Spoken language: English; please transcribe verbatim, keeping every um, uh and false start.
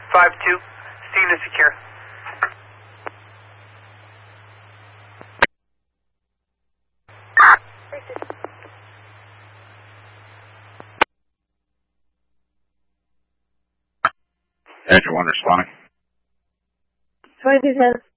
five two, scene is secure. Engine one responding. twenty-two ten.